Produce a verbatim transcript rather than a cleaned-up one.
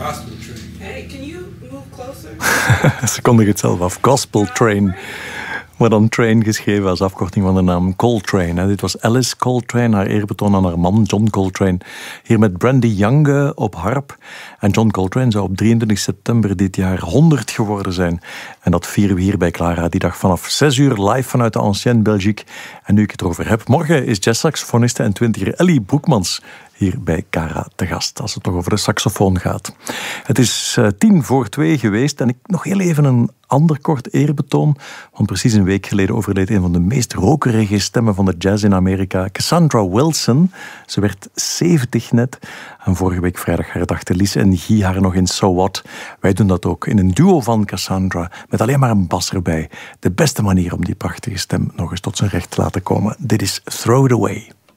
Gospel Train. Hey, can you move closer? Ze kondigen het zelf af. Gospel Train. Maar dan Train geschreven als afkorting van de naam Coltrane. Dit was Alice Coltrane, haar eerbetoon aan haar man John Coltrane. Hier met Brandy Young op harp. En John Coltrane zou op drieëntwintig september dit jaar honderd geworden zijn. En dat vieren we hier bij Clara die dag vanaf zes uur live vanuit de Ancienne Belgique. En nu ik het erover heb, morgen is jazzsaxofoniste en twintiger Ellie Broekmans hier bij Cara te gast, als het toch over de saxofoon gaat. Het is uh, tien voor twee geweest en ik nog heel even een ander kort eerbetoon, want precies een week geleden overleed een van de meest rokerige stemmen van de jazz in Amerika, Cassandra Wilson. Ze werd zeventig net en vorige week vrijdag herdachten Lies en Guy haar nog in So What. Wij doen dat ook in een duo van Cassandra, met alleen maar een bas erbij. De beste manier om die prachtige stem nog eens tot zijn recht te laten komen. Dit is Throw It Away.